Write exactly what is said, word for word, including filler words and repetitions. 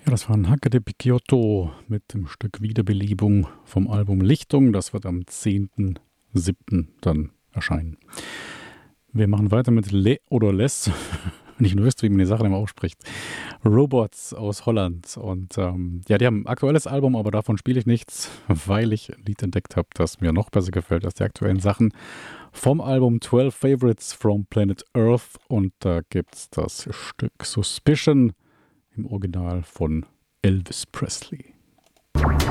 Ja, das war ein Hacke de Picciotto mit dem Stück Wiederbelebung vom Album Lichtung. Das wird am zehnten siebten dann erscheinen. Wir machen weiter mit Le oder Les, wenn ich nur wüsste, wie man die Sache immer ausspricht. Robots aus Holland. Und ähm, ja, die haben ein aktuelles Album, aber davon spiele ich nichts, weil ich ein Lied entdeckt habe, das mir noch besser gefällt als die aktuellen Sachen. Vom Album zwölf Favorites from Planet Earth. Und da gibt's das Stück Suspicion im Original von Elvis Presley.